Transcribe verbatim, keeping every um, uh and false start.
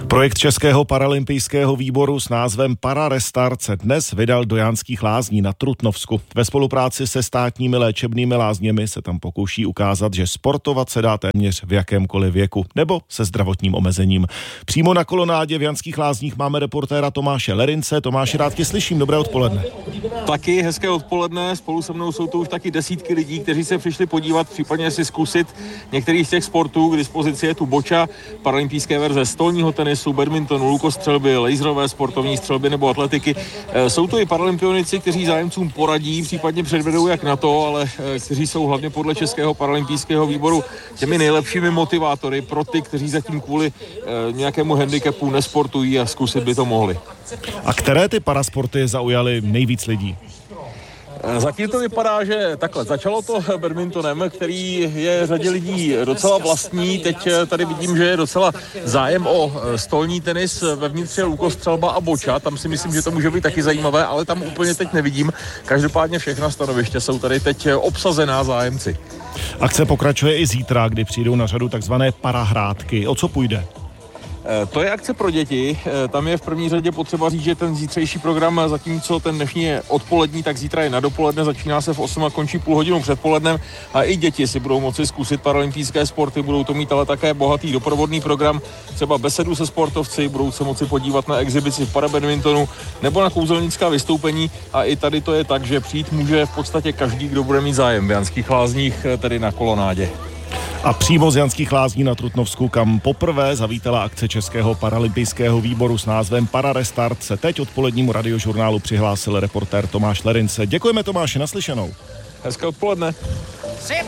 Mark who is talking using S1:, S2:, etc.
S1: Projekt Českého paralympijského výboru s názvem Pararestart se dnes vydal do Jánských Lázní na Trutnovsku. Ve spolupráci se státními léčebnými lázněmi se tam pokouší ukázat, že sportovat se dá téměř v jakémkoliv věku nebo se zdravotním omezením. Přímo na kolonádě v Jánských Lázních máme reportéra Tomáše Lerince. Tomáši, rád tě slyším, dobré odpoledne.
S2: Taky hezké odpoledne, spolu se mnou jsou tu už taky desítky lidí, kteří se přišli podívat, případně si zkusit některých z těch sportů. K dispozici je tu boča, paralympijské verze stolního tenisu, badmintonu, lukostřelby, laserové sportovní střelby nebo atletiky. Jsou tu i paralympionici, kteří zájemcům poradí, případně předvedou jak na to, ale kteří jsou hlavně podle Českého paralympijského výboru těmi nejlepšími motivátory pro ty, kteří zatím kvůli nějakému handicapu nesportují a zkusit by to mohli.
S1: A které ty parasporty zaujaly nejvíc lidí?
S2: Zatím to vypadá, že takhle. Začalo to badmintonem, který je řadě lidí docela vlastní. Teď tady vidím, že je docela zájem o stolní tenis, vevnitř je lukostřelba a boča. Tam si myslím, že to může být taky zajímavé, ale tam úplně teď nevidím. Každopádně všechna stanoviště jsou tady teď obsazená zájemci.
S1: Akce pokračuje i zítra, kdy přijdou na řadu takzvané parahrádky. O co půjde?
S2: To je akce pro děti, tam je v první řadě potřeba říct, že ten zítřejší program, zatímco ten dnešní je odpolední, tak zítra je na dopoledne, začíná se v osm a končí půl hodinu předpolednem a i děti si budou moci zkusit paralympijské sporty, budou to mít ale také bohatý doprovodný program, třeba besedu se sportovci, budou se moci podívat na exibici v parabadmintonu nebo na kouzelnická vystoupení a i tady to je tak, že přijít může v podstatě každý, kdo bude mít zájem v Jánských Lázních, tedy na kolonádě.
S1: A přímo z Jánských Lázní na Trutnovsku, kam poprvé zavítala akce Českého paralympijského výboru s názvem Pararestart, se teď odpolednímu radiožurnálu přihlásil reportér Tomáš Lerince. Děkujeme, Tomáši, naslyšenou.
S2: Hezké odpoledne.